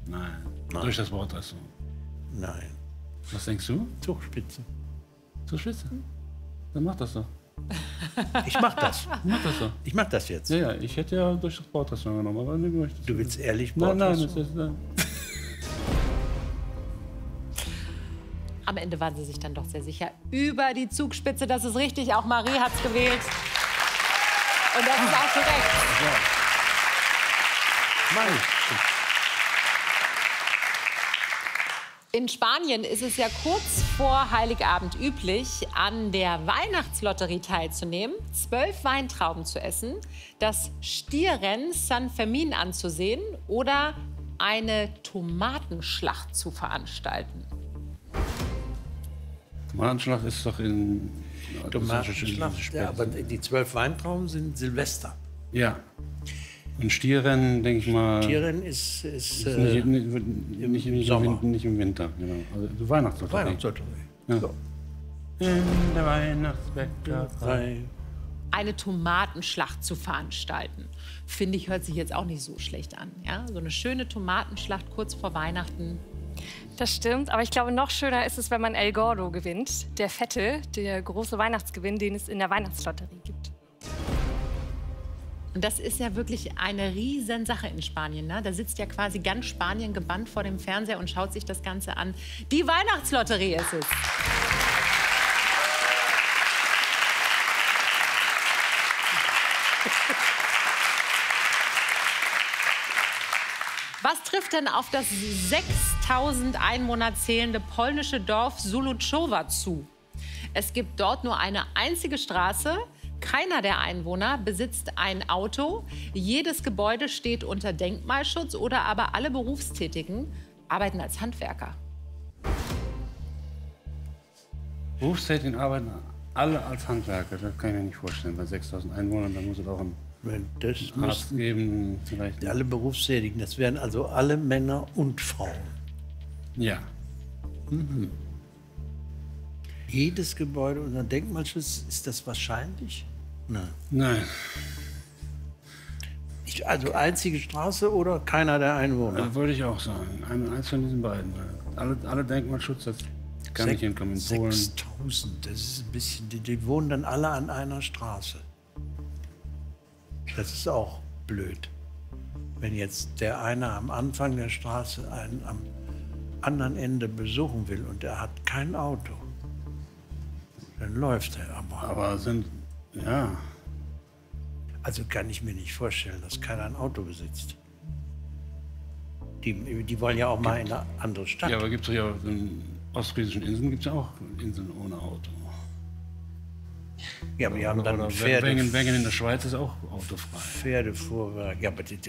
Nein. Durch das Bordrestaurant? Nein. Was denkst du? Zugspitze. Zugspitze? Dann mach das doch. Ich mach das. Mach das doch. Ich mach das jetzt. Ja, ich hätte ja durch das Bordrestaurant genommen, aber du möchtest. Du willst ehrlich Nein, Bordrestaurant? nein, Am Ende waren sie sich dann doch sehr sicher über die Zugspitze. Das ist richtig, auch Marie hat es gewählt. Und das ist auch korrekt. Ja. In Spanien ist es ja kurz vor Heiligabend üblich, an der Weihnachtslotterie teilzunehmen, 12 Weintrauben zu essen, das Stierrennen San Fermin anzusehen oder eine Tomatenschlacht zu veranstalten. Tomatenschlacht ist doch in... Tomatenschlacht, ja, aber die 12 Weintrauben sind Silvester. Ja. Und Stierrennen, denke ich mal... Stierrennen ist nicht im Winter, genau. Also Weihnachtslotterie. Weihnachtslotterie. Ja. So. In der Weihnachtsbäckerei. Eine Tomatenschlacht zu veranstalten, finde ich, hört sich jetzt auch nicht so schlecht an. Ja? So eine schöne Tomatenschlacht kurz vor Weihnachten. Das stimmt, aber ich glaube, noch schöner ist es, wenn man El Gordo gewinnt. Der fette, der große Weihnachtsgewinn, den es in der Weihnachtslotterie gibt. Und das ist ja wirklich eine Riesensache in Spanien. Ne? Da sitzt ja quasi ganz Spanien gebannt vor dem Fernseher und schaut sich das Ganze an. Die Weihnachtslotterie ist es. Was trifft denn auf das 6.000 Einwohner zählende polnische Dorf Suluczowa zu? Es gibt dort nur eine einzige Straße. Keiner der Einwohner besitzt ein Auto. Jedes Gebäude steht unter Denkmalschutz oder aber alle Berufstätigen arbeiten als Handwerker. Berufstätigen arbeiten alle als Handwerker. Das kann ich mir nicht vorstellen. Bei 6.000 Einwohnern, da muss es auch einen Arzt geben. Vielleicht. Alle Berufstätigen, das wären also alle Männer und Frauen. Ja. Mhm. Jedes Gebäude unter Denkmalschutz, ist das wahrscheinlich? Nein. Nein. Also einzige Straße oder keiner der Einwohner? Das würde ich auch sagen. Eins von diesen beiden. Alle Denkmalschutz, das kann nicht hinkommen. In Polen. 6.000, das ist ein bisschen. Die wohnen dann alle an einer Straße. Das ist auch blöd. Wenn jetzt der eine am Anfang der Straße einen am anderen Ende besuchen will und er hat kein Auto, dann läuft er aber. Aber ja. Also kann ich mir nicht vorstellen, dass keiner ein Auto besitzt. Die wollen ja auch mal in eine andere Stadt. Ja, aber gibt es ja auf den ostfriesischen Inseln gibt es ja auch Inseln ohne Auto. Ja, aber die haben dann Pferde. Wengen in der Schweiz ist auch autofrei. Pferdefuhrwerk. Ja, aber das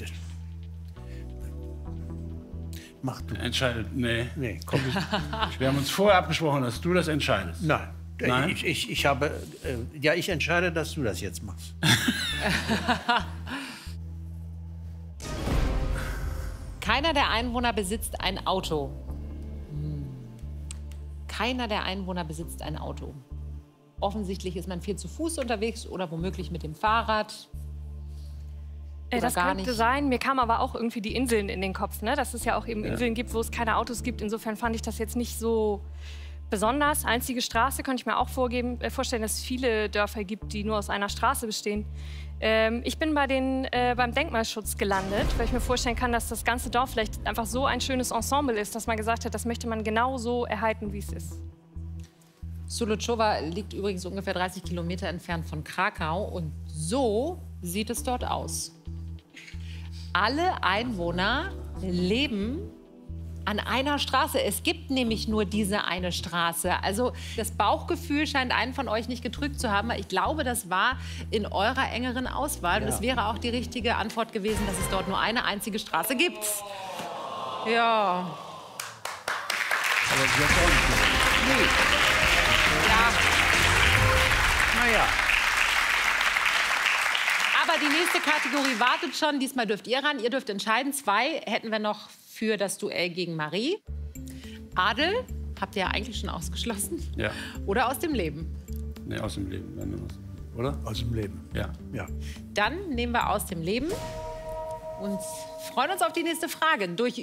mach du. Entscheidet. Nee. Nee, komm. Wir haben uns vorher abgesprochen, dass du das entscheidest. Nein. Nein? Ich entscheide, dass du das jetzt machst. Keiner der Einwohner besitzt ein Auto. Keiner der Einwohner besitzt ein Auto. Offensichtlich ist man viel zu Fuß unterwegs oder womöglich mit dem Fahrrad. Oder Das gar könnte nicht. sein. Mir kamen aber auch irgendwie die Inseln in den Kopf, ne? Dass es ja auch eben Inseln gibt, wo es keine Autos gibt. Insofern fand ich das jetzt nicht so besonders. Einzige Straße könnte ich mir auch vorstellen, dass es viele Dörfer gibt, die nur aus einer Straße bestehen. Ich bin beim Denkmalschutz gelandet, weil ich mir vorstellen kann, dass das ganze Dorf vielleicht einfach so ein schönes Ensemble ist, dass man gesagt hat, das möchte man genau so erhalten, wie es ist. Suluczowa liegt übrigens ungefähr 30 Kilometer entfernt von Krakau. Und so sieht es dort aus. Alle Einwohner leben an einer Straße. Es gibt nämlich nur diese eine Straße. Also das Bauchgefühl scheint einen von euch nicht getrügt zu haben. Ich glaube, das war in eurer engeren Auswahl. Und es wäre auch die richtige Antwort gewesen, dass es dort nur eine einzige Straße gibt. Ja. Aber sie hat auch nicht mehr. Nee. Ja. Naja. Aber die nächste Kategorie wartet schon. Diesmal dürft ihr ran. Ihr dürft entscheiden. 2 hätten wir noch für das Duell gegen Marie. Adel, habt ihr ja eigentlich schon ausgeschlossen? Ja. Oder aus dem Leben? Nee, aus dem Leben. Oder? Aus dem Leben. Ja. Ja. Dann nehmen wir aus dem Leben und freuen uns auf die nächste Frage. Durch